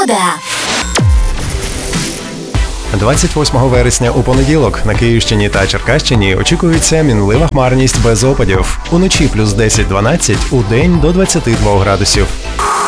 28 вересня у понеділок на Київщині та Черкащині очікується мінлива хмарність без опадів. Уночі плюс 10-12, удень до 22 градусів.